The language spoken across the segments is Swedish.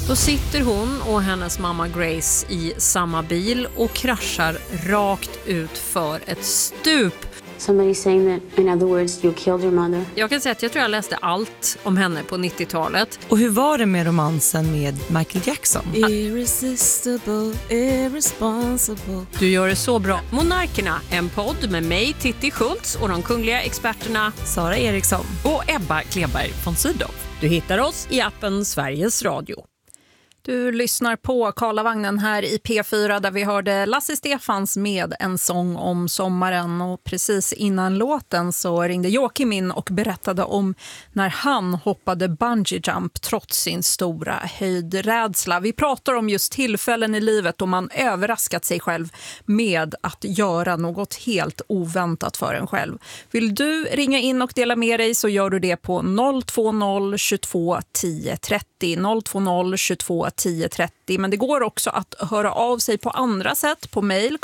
Då sitter hon och hennes mamma Grace i samma bil och kraschar rakt ut för ett stup. Somebody saying that, in other words, you killed your mother. Jag kan säga att jag tror jag läste allt om henne på 90-talet. Och hur var det med romansen med Michael Jackson? Irresistible, irresponsible. Du gör det så bra. Monarkerna, en podd med mig, Titti Schultz, och de kungliga experterna Sara Eriksson Och Ebba Kleberg von Sydow. Du hittar oss i appen Sveriges Radio. Du lyssnar på Karlavagnen här i P4 där vi hörde Lasse Stefans med En sång om sommaren. Och precis innan låten så ringde Joakim in och berättade om när han hoppade bungee jump trots sin stora höjdrädsla. Vi pratar om just tillfällen i livet då man överraskat sig själv med att göra något helt oväntat för en själv. Vill du ringa in och dela med dig så gör du det på 020 22 10 30. 020 22 10 30. Men det går också att höra av sig på andra sätt på mejl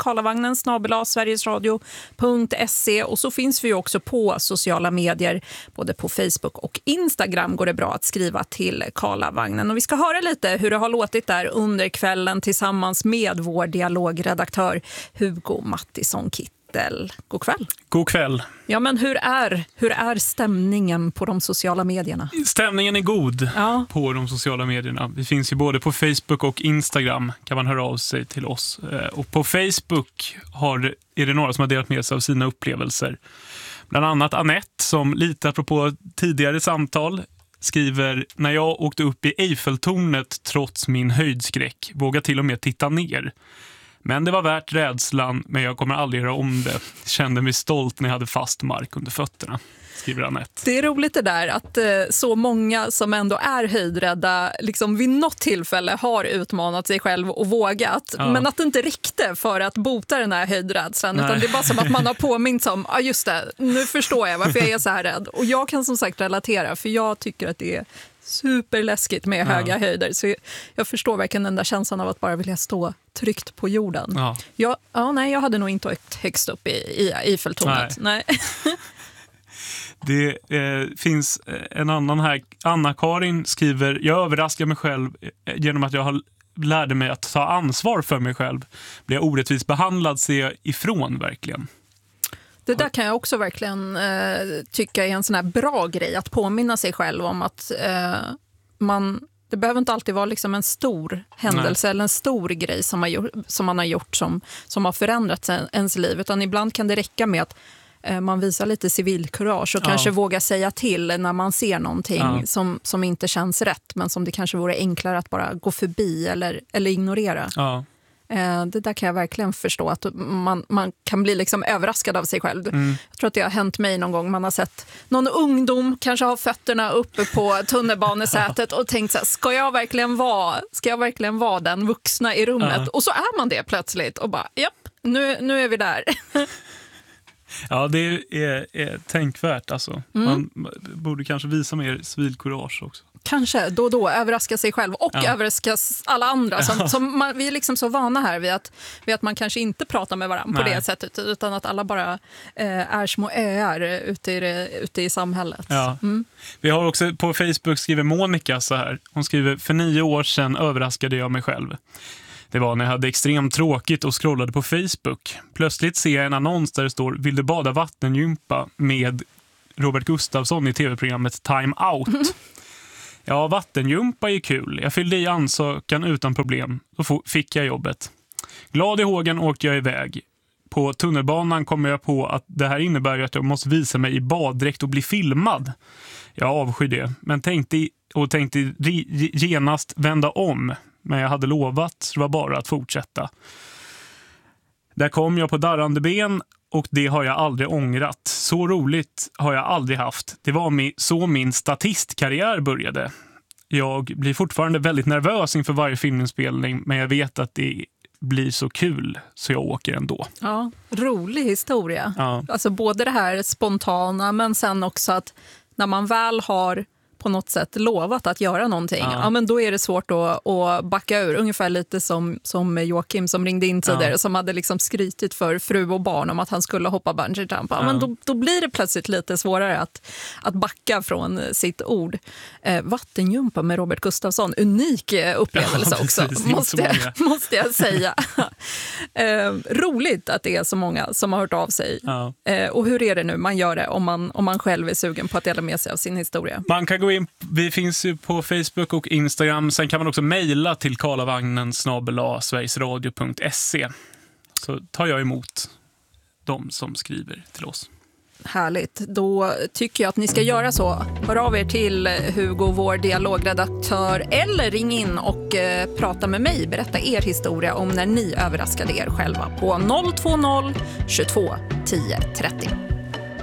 karlavagnen@sverigesradio.se, och så finns vi ju också på sociala medier, både på Facebook och Instagram går det bra att skriva till Karlavagnen. Och vi ska höra lite hur det har låtit där under kvällen tillsammans med vår dialogredaktör Hugo Mattisson Kittel. God kväll. God kväll. Ja, men hur är stämningen på de sociala medierna? Stämningen är god på de sociala medierna. Vi finns ju både på Facebook och Instagram, kan man höra av sig till oss. Och på Facebook är det några som har delat med sig av sina upplevelser. Bland annat Annette, som lite apropå tidigare samtal skriver: när jag åkte upp i Eiffeltornet trots min höjdskräck, vågade till och med titta ner. Men det var värt rädslan, men jag kommer aldrig göra om det. Kände mig stolt när jag hade fast mark under fötterna, skriver Annette. Det är roligt det där att så många som ändå är höjdrädda liksom vid något tillfälle har utmanat sig själv och vågat. Ja. Men att det inte räckte för att bota den här höjdrädslan. Nej. Utan det är bara som att man har påminnt om, just det, nu förstår jag varför jag är så här rädd. Och jag kan som sagt relatera, för jag tycker att det är superläskigt med höga höjder. Så jag förstår verkligen den där känslan av att bara vilja stå tryggt på jorden. Ja. Jag hade nog inte åkt högst upp i Eiffeltornet. Nej. Det finns en annan här. Anna-Karin skriver: jag överraskar mig själv genom att jag lärde mig att ta ansvar för mig själv. Blir jag orättvist behandlad ser jag ifrån verkligen. Det där kan jag också verkligen tycka är en sån här bra grej, att påminna sig själv om att det behöver inte alltid vara liksom en stor händelse eller en stor grej som man har gjort som har förändrat ens liv, utan ibland kan det räcka med att man visar lite civilkurage och kanske vågar säga till när man ser någonting som inte känns rätt, men som det kanske vore enklare att bara gå förbi eller ignorera. Ja. Det där kan jag verkligen förstå, att man kan bli liksom överraskad av sig själv. Jag tror att det har hänt mig någon gång. Man har sett någon ungdom kanske ha fötterna uppe på tunnelbanesätet och tänkt så här, ska jag verkligen vara den vuxna i rummet? Och så är man det plötsligt och bara, nu är vi där. Ja, det är tänkvärt alltså. Man borde kanske visa mer civilkurage också. Kanske då överraska sig själv och överraska alla andra. Vi är liksom så vana här vid att man kanske inte pratar med varandra på det sättet, utan att alla bara är små öar ute i samhället. Ja. Vi har också på Facebook skriver Monica så här. Hon skriver: för 9 år sedan överraskade jag mig själv. Det var när jag hade extremt tråkigt och scrollade på Facebook. Plötsligt ser jag en annons där det står: vill du bada vattengympa med Robert Gustafsson i tv-programmet Time Out. Ja, vattengympa är kul. Jag fyllde i ansökan utan problem. Då fick jag jobbet. Glad i hågen åkte jag iväg. På tunnelbanan kom jag på att det här innebär ju att jag måste visa mig i baddräkt och bli filmad. Jag avskyr det, men tänkte genast vända om. Men jag hade lovat, så det var bara att fortsätta. Där kom jag på darrande ben, och det har jag aldrig ångrat. Så roligt har jag aldrig haft. Det var så min statistkarriär började. Jag blir fortfarande väldigt nervös inför varje filminspelning, men jag vet att det blir så kul så jag åker ändå. Ja, rolig historia. Ja. Alltså både det här spontana, men sen också att när man väl har på något sätt lovat att göra någonting, men då är det svårt att backa ur. Ungefär lite som Joakim som ringde in tidigare, som hade liksom skrytit för fru och barn om att han skulle hoppa bungee jump. Men då blir det plötsligt lite svårare att backa från sitt ord. Vattenjumpa med Robert Gustafsson, unik upplevelse också, måste jag säga. Roligt att det är så många som har hört av sig. Och hur är det nu man gör det om man själv är sugen på att dela med sig av sin historia? Man kan gå in, vi finns ju på Facebook och Instagram. Sen kan man också mejla till karlavagnen@sverigesradio.se. Så tar jag emot de som skriver till oss. Härligt. Då tycker jag att ni ska göra så. Hör av er till Hugo, vår dialogredaktör, eller ring in och prata med mig. Berätta er historia om när ni överraskade er själva på 020 22 10 30.